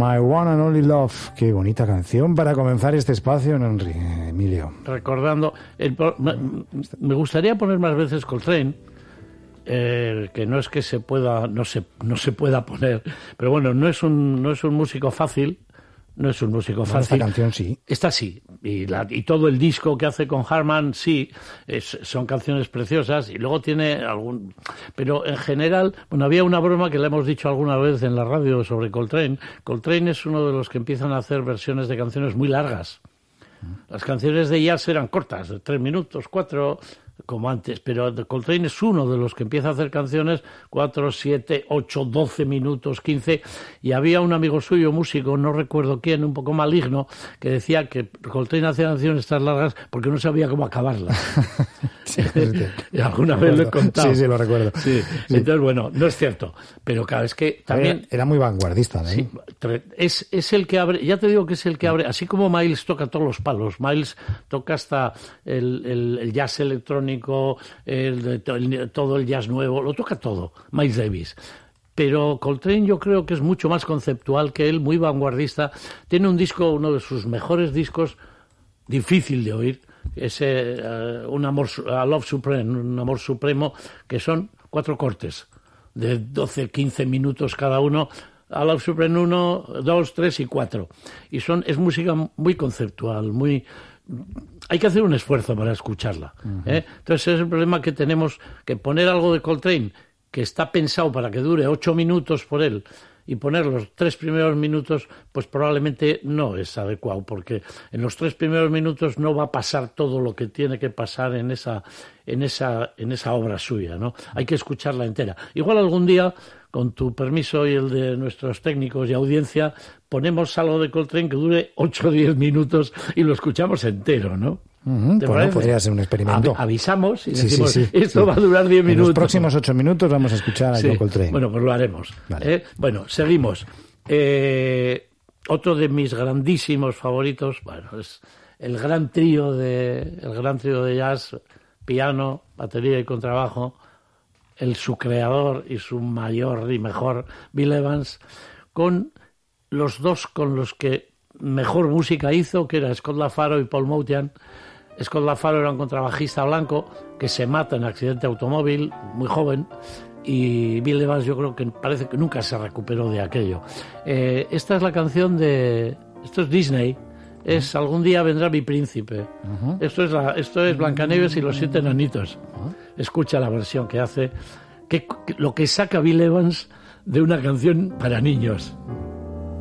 My One and Only Love. Qué bonita canción para comenzar este espacio, Henry, Emilio. Recordando, me gustaría poner más veces Coltrane, que no es que se pueda, no se pueda poner, pero bueno, no es un músico fácil. No es un músico fácil. Esta canción sí. Esta sí. Y todo el disco que hace con Harman, sí. Son canciones preciosas. Y luego tiene algún... Pero en general, bueno, había una broma que le hemos dicho alguna vez en la radio sobre Coltrane. Coltrane es uno de los que empiezan a hacer versiones de canciones muy largas. Las canciones de jazz eran cortas, de 3 minutos, 4... como antes, pero Coltrane es uno de los que empieza a hacer canciones 4, 7, 8, 12 minutos, 15, y había un amigo suyo, músico, no recuerdo quién, un poco maligno, que decía que Coltrane hacía canciones tan largas porque no sabía cómo acabarlas. Sí, y alguna vez lo he contado. Sí, lo recuerdo. Sí. Entonces, bueno, no es cierto, pero claro, es que también... Era muy vanguardista, ¿no? Sí, es el que abre, ya te digo que es el que abre, así como Miles toca todos los palos, Miles toca hasta el jazz electrónico, todo el jazz nuevo, lo toca todo, Miles Davis. Pero Coltrane yo creo que es mucho más conceptual que él, muy vanguardista. Tiene un disco, uno de sus mejores discos, difícil de oír, es A Love Supreme, un amor supremo, que son 4 cortes de 12, 15 minutos cada uno. A Love Supreme 1, 2, 3 y 4. Y es música muy conceptual, muy... Hay que hacer un esfuerzo para escucharla. Entonces es el problema que tenemos, que poner algo de Coltrane que está pensado para que dure 8 minutos por él y poner los 3 primeros minutos, pues probablemente no es adecuado, porque en los 3 primeros minutos no va a pasar todo lo que tiene que pasar en esa obra suya, ¿no? Hay que escucharla entera. Igual algún día, con tu permiso y el de nuestros técnicos y audiencia, ponemos algo de Coltrane que dure 8 o 10 minutos y lo escuchamos entero, ¿no? Bueno, podría ser un experimento. Avisamos y decimos, esto va a durar 10 minutos. En los próximos 8 minutos vamos a escuchar a John Coltrane. Bueno, pues lo haremos. Vale. Bueno, seguimos. Otro de mis grandísimos favoritos, bueno, es el gran trío de jazz, piano, batería y contrabajo, su creador y su mayor y mejor, Bill Evans, con los dos con los que mejor música hizo, que era Scott LaFaro y Paul Motian. Scott LaFaro era un contrabajista blanco que se mata en accidente automóvil, muy joven, y Bill Evans yo creo que parece que nunca se recuperó de aquello. Esta es la canción esto es Disney, es Algún día vendrá mi príncipe. Esto es Blancanieves y los 7 enanitos. Escucha la versión que hace, lo que saca Bill Evans de una canción para niños.